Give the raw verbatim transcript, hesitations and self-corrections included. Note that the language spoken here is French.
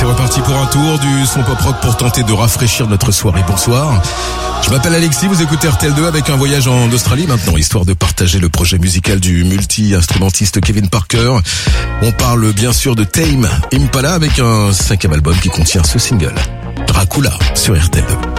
reparti pour un tour du son pop rock pour tenter de rafraîchir notre soirée. Bonsoir. Je m'appelle Alexis, vous écoutez R T L deux avec un voyage en Australie maintenant, histoire de partager le projet musical du multi-instrumentiste Kevin Parker. On parle bien sûr de Tame Impala avec un cinquième album qui contient ce single, Dracula, sur R T L deux.